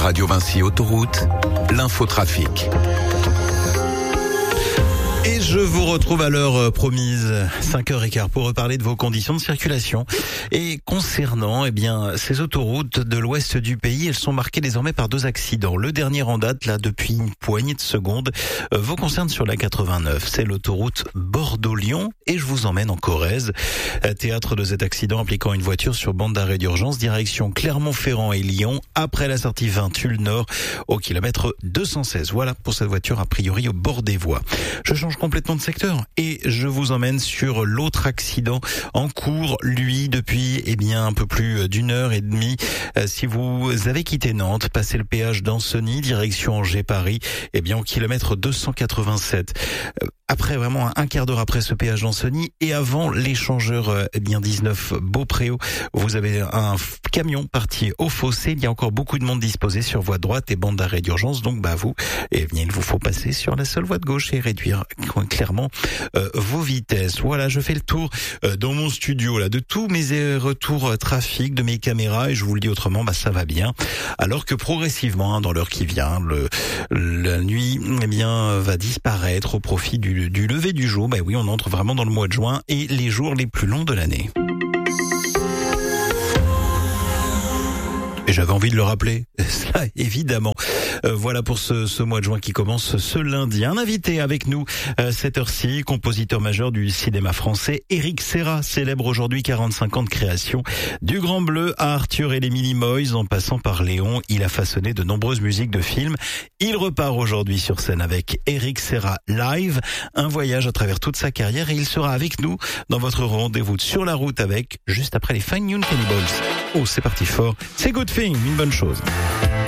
Radio Vinci Autoroute, l'infotrafic. Et je vous retrouve à l'heure promise, 5h15, pour reparler de vos conditions de circulation. Et concernant, ces autoroutes de l'ouest du pays, elles sont marquées désormais par 2 accidents. Le dernier en date, là, depuis une poignée de secondes, vous concerne sur la 89. C'est l'autoroute Bordeaux-Lyon et je vous emmène en Corrèze. Théâtre de cet accident impliquant une voiture sur bande d'arrêt d'urgence, direction Clermont-Ferrand et Lyon, après la sortie 20 Tulle Nord, au kilomètre 216. Voilà pour cette voiture, a priori au bord des voies. Je change complètement de secteur et je vous emmène sur l'autre accident en cours, lui, depuis un peu plus d'1h30. Si vous avez quitté Nantes, passé le péage d'Ancenis, direction Angers-Paris, au kilomètre 287. Après vraiment un quart d'heure après ce péage d'Ancenis et avant l'échangeur 19 Beaupréau, vous avez un camion parti au fossé. Il y a encore beaucoup de monde disposé sur voie droite et bande d'arrêt d'urgence. Donc vous, il vous faut passer sur la seule voie de gauche et réduire clairement vos vitesses. Voilà, je fais le tour dans mon studio là de tous mes retours trafic, de mes caméras, et je vous le dis autrement, ça va bien. Alors que progressivement, dans l'heure qui vient, la nuit va disparaître au profit du lever du jour. Oui, on entre vraiment dans le mois de juin et les jours les plus longs de l'année. Et j'avais envie de le rappeler, cela évidemment. Voilà pour ce mois de juin qui commence ce lundi. Un invité avec nous cette heure-ci, compositeur majeur du cinéma français, Éric Serra, célèbre aujourd'hui 45 ans de création. Du Grand Bleu à Arthur et les Minimoys, en passant par Léon, il a façonné de nombreuses musiques de films. Il repart aujourd'hui sur scène avec Éric Serra Live, un voyage à travers toute sa carrière, et il sera avec nous dans votre rendez-vous sur la route avec, juste après les Fine Young Cannibals. Oh, c'est parti fort, c'est Good Thing, une bonne chose.